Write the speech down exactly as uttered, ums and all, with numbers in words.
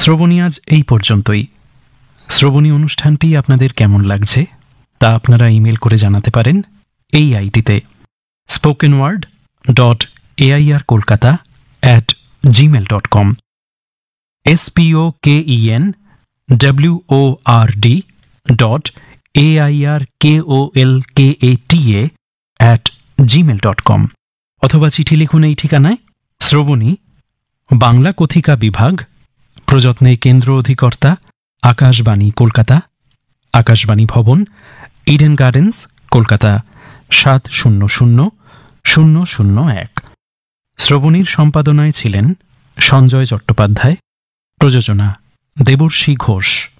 শ্রবণী আজ এই পর্যন্তই। শ্রবণী অনুষ্ঠানটি আপনাদের কেমন লাগছে তা আপনারা ইমেল করে জানাতে পারেন এই আইডিতে spoken word dot AIR Kolkata at Gmail dot com S PO K E N W O R D dot AIR K O L K A T A at Gmail dot com অথবা চিঠি লিখুন এই ঠিকানায় শ্রবণী, বাংলা কথিকা বিভাগ, প্রযত্নে কেন্দ্র অধিকর্তা, আকাশবাণী কলকাতা, আকাশবাণী ভবন, ইডেন গার্ডেন্স, কলকাতা সাত শূন্য শূন্য শূন্য শূন্য এক। শ্রবণীর সম্পাদনায় ছিলেন সঞ্জয় চট্টোপাধ্যায়, প্রযোজনা দেবর্ষী ঘোষ।